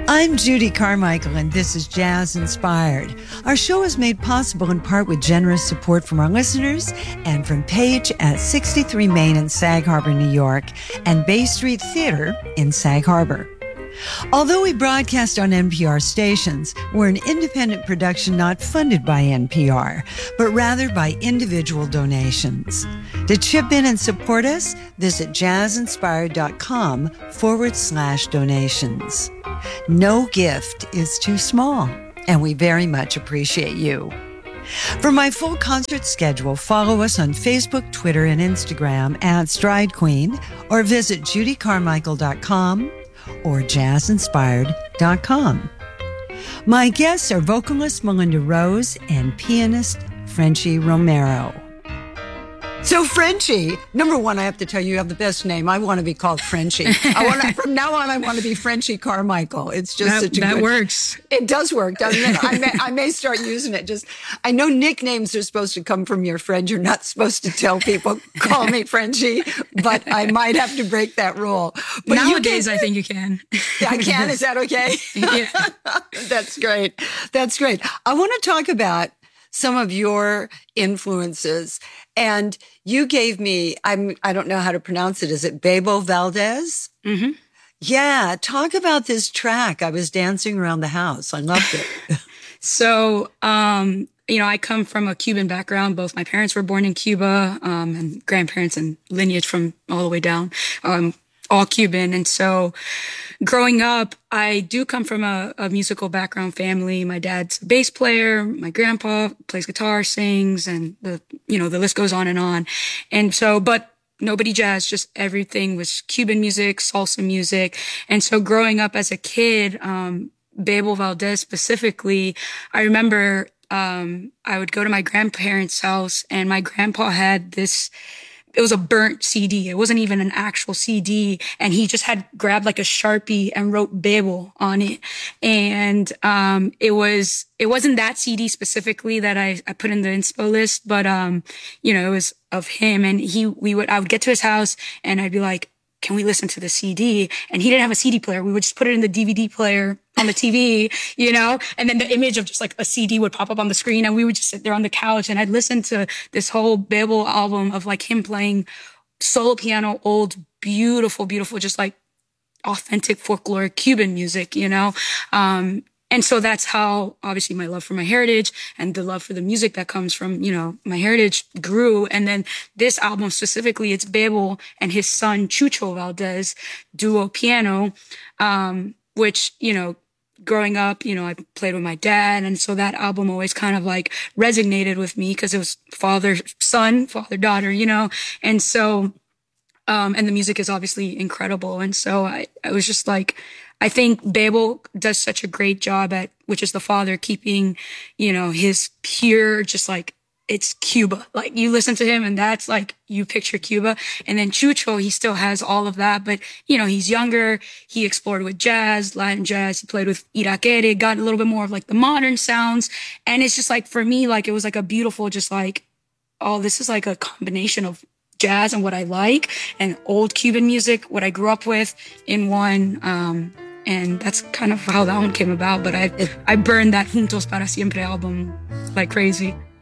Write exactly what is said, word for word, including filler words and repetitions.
I'm Judy Carmichael, and this is Jazz Inspired. Our show is made possible in part with generous support from our listeners and from Page at sixty-three Main in Sag Harbor, New York, and Bay Street Theater in Sag Harbor. Although we broadcast on N P R stations, we're an independent production not funded by N P R, but rather by individual donations. To chip in and support us, visit jazzinspired.com forward slash donations. No gift is too small, and we very much appreciate you. For my full concert schedule, follow us on Facebook, Twitter, and Instagram at Stride Queen, or visit judy carmichael dot com or jazz inspired dot com. My guests are vocalist Melinda Rose and pianist Frenchy Romero. So Frenchy, number one, I have to tell you, you have the best name. I want to be called Frenchy. I want to, from now on, I want to be Frenchy Carmichael. It's just that, such a that good... works. It does work, doesn't it? I may, I may start using it. Just, I know nicknames are supposed to come from your friend. You're not supposed to tell people, call me Frenchy, but I might have to break that rule. But Nowadays, can, I think you can. I can? Is that okay? Yeah. That's great. That's great. I want to talk about some of your influences. And you gave me, I'm, I don't know how to pronounce it. Is it Bebo Valdez? Mm-hmm. Yeah. Talk about this track. I was dancing around the house. I loved it. So, um, you know, I come from a Cuban background. Both my parents were born in Cuba, um, and grandparents and lineage from all the way down, um, all Cuban. And so growing up, I do come from a, a musical background family. My dad's a bass player. My grandpa plays guitar, sings, and the, you know, the list goes on and on. And so, but nobody jazz, just everything was Cuban music, salsa music. And so growing up as a kid, um, Bebo Valdez specifically, I remember, um, I would go to my grandparents' house and my grandpa had this, it was a burnt C D. It wasn't even an actual C D. And he just had grabbed like a Sharpie and wrote Bebo on it. And, um, it was, it wasn't that C D specifically that I, I put in the inspo list, but, um, you know, it was of him. And he, we would, I would get to his house and I'd be like, can we listen to the C D? And he didn't have a C D player. We would just put it in the D V D player on the T V, you know, and then the image of just like a C D would pop up on the screen and we would just sit there on the couch and I'd listen to this whole Bebo album of like him playing solo piano, old, beautiful, beautiful, just like authentic folkloric Cuban music, you know? Um, and so that's how obviously my love for my heritage and the love for the music that comes from, you know, my heritage grew. And then this album specifically, it's Bebo and his son Chucho Valdez duo piano, um, which, you know, growing up, you know, I played with my dad. And so that album always kind of like resonated with me because it was father, son, father, daughter, you know? And so, um, and the music is obviously incredible. And so I, I was just like, I think Bebo does such a great job at, which is the father, keeping, you know, his pure, just like, it's Cuba. Like you listen to him and that's like, you picture Cuba. And then Chucho, he still has all of that, but you know, he's younger. He explored with jazz, Latin jazz. He played with Irakere, got a little bit more of like the modern sounds. And it's just like, for me, like it was like a beautiful, just like, oh, this is like a combination of jazz and what I like and old Cuban music, what I grew up with in one. Um, and that's kind of how that one came about. But I, I burned that Juntos para Siempre album like crazy.